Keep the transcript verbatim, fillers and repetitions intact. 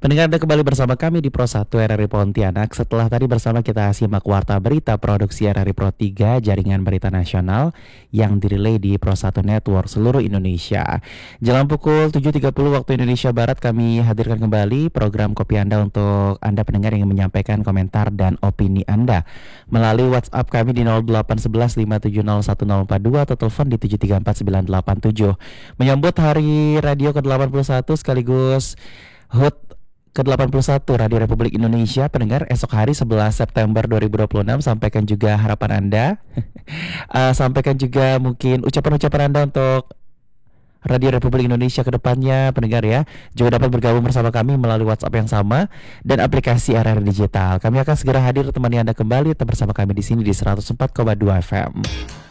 Pendengar Anda kembali bersama kami di Pro satu R R I Pontianak. Setelah tadi bersama kita simak warta berita produksi R R I Pro tiga, jaringan berita nasional yang dirilai di Pro satu Network seluruh Indonesia. Jelang pukul tujuh tiga puluh waktu Indonesia Barat, kami hadirkan kembali program Kopi Anda untuk Anda pendengar yang menyampaikan komentar dan opini Anda melalui WhatsApp kami di nol delapan satu satu lima tujuh nol satu nol empat dua atau telepon di tujuh tiga empat sembilan delapan tujuh. Menyambut Hari Radio ke delapan puluh satu sekaligus H U T ke delapan puluh satu Radio Republik Indonesia, pendengar, esok hari sebelas September dua ribu dua puluh enam, sampaikan juga harapan Anda. uh, sampaikan juga mungkin ucapan-ucapan Anda untuk Radio Republik Indonesia ke depannya, pendengar ya. Juga dapat bergabung bersama kami melalui WhatsApp yang sama dan aplikasi R R Digital. Kami akan segera hadir temani Anda kembali, tetap bersama kami di sini di seratus empat koma dua F M.